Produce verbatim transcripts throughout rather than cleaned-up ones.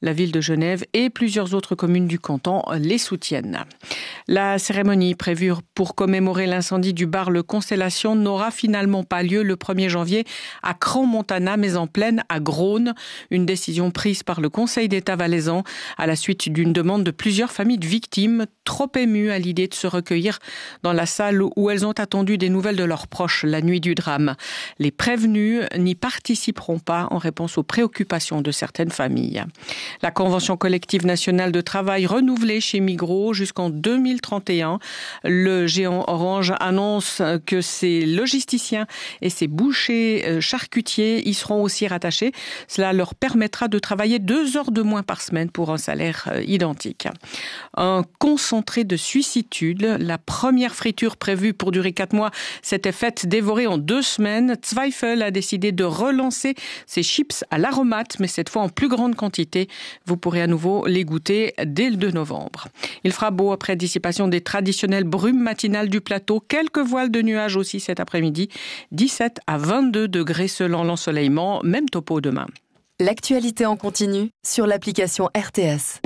La ville de Genève et plusieurs autres communes du canton les soutiennent. La cérémonie prévue pour commémorer l'incendie du bar Le Constellation n'aura finalement pas lieu le premier janvier à Crans-Montana, mais en plaine à Grosne. Une décision prise par le Conseil d'État valaisan à la suite d'une demande de plusieurs familles de victimes, trop émues à l'idée de se recueillir dans la salle où elles ont attendu des nouvelles de leurs proches la nuit du drame. Les prévenus n'y participeront pas en réponse aux préoccupations de certaines familles. La convention collective nationale de travail renouvelée chez Migros jusqu'en deux mille trente et un. Le géant Orange annonce que ses logisticiens et ses bouchers charcutiers y seront aussi rattachés. Cela leur permettra de travailler deux heures de moins par semaine pour un salaire identique. Un concentré de suissitude. La première friture prévue pour durer quatre mois s'était faite dévorer en deux semaines. Zweifel a décidé de relancer ses chips à l'aromate, mais cette fois en plus grande quantité. Vous pourrez à nouveau les goûter dès le deux novembre. Il fera beau après dissipation des traditionnelles brumes matinales du plateau. Quelques voiles de nuages aussi cet après-midi. dix-sept à vingt-deux degrés selon l'ensoleillement. Même topo demain. L'actualité en continu sur l'application R T S.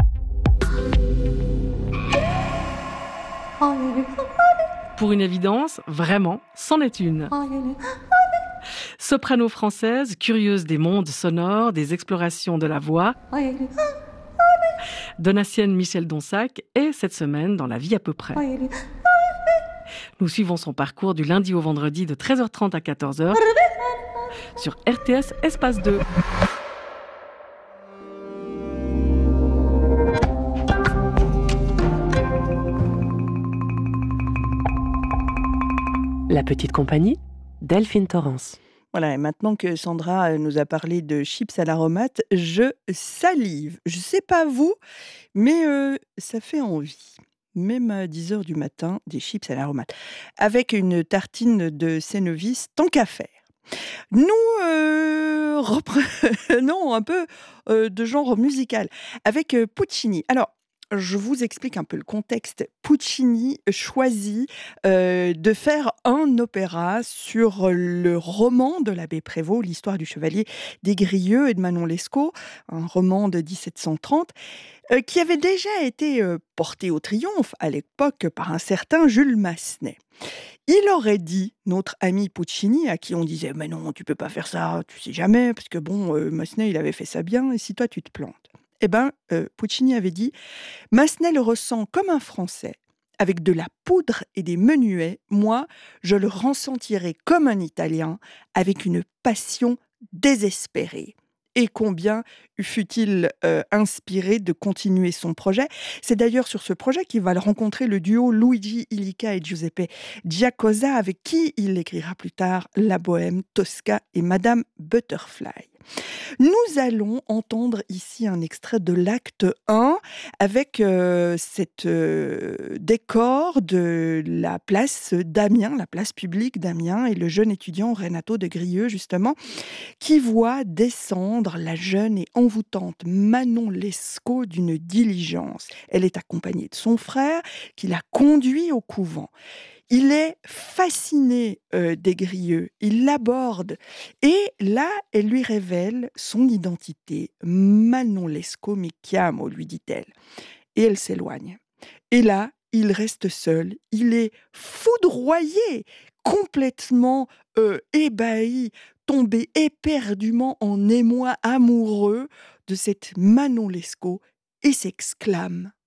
Pour une évidence, vraiment, c'en est une. Soprano française, curieuse des mondes sonores, des explorations de la voix, Donatienne Michel Donsac est cette semaine dans La vie à peu près. Nous suivons son parcours du lundi au vendredi de treize heures trente à quatorze heures sur R T S Espace deux. La petite compagnie, Delphine Torrance. Voilà, et maintenant que Sandra nous a parlé de chips à l'aromate, je salive. Je sais pas vous, mais euh, ça fait envie. Même à dix heures du matin, des chips à l'aromate. Avec une tartine de Cénovis, tant qu'à faire. Nous euh, reprenons un peu euh, de genre musical avec euh, Puccini. Alors, je vous explique un peu le contexte. Puccini choisit euh, de faire un opéra sur le roman de l'abbé Prévost, l'histoire du chevalier des Grieux et de Manon Lescaut, un roman de dix-sept cent trente, euh, qui avait déjà été euh, porté au triomphe à l'époque par un certain Jules Massenet. Il aurait dit, notre ami Puccini, à qui on disait « Mais non, tu peux pas faire ça, tu sais jamais, parce que bon, euh, Massenet, il avait fait ça bien, et si toi, tu te plantes ?» Eh bien, euh, Puccini avait dit « Massenet le ressent comme un Français, avec de la poudre et des menuets. Moi, je le ressentirai comme un Italien, avec une passion désespérée. » Et combien fut-il euh, inspiré de continuer son projet. C'est d'ailleurs sur ce projet qu'il va rencontrer le duo Luigi Illica et Giuseppe Giacosa, avec qui il écrira plus tard La Bohème, Tosca et Madame Butterfly. Nous allons entendre ici un extrait de l'acte un avec euh, cet euh, décor de la place d'Amiens, la place publique d'Amiens, et le jeune étudiant Renato de Grieux, justement, qui voit descendre la jeune et envoûtante Manon Lescaut d'une diligence. Elle est accompagnée de son frère qui la conduit au couvent. Il est fasciné euh, des Grieux, il l'aborde et là, elle lui révèle son identité. Manon Lescaut, mi chiamo, lui dit-elle. Et elle s'éloigne. Et là, il reste seul, il est foudroyé, complètement euh, ébahi, tombé éperdument en émoi amoureux de cette Manon Lescaut et s'exclame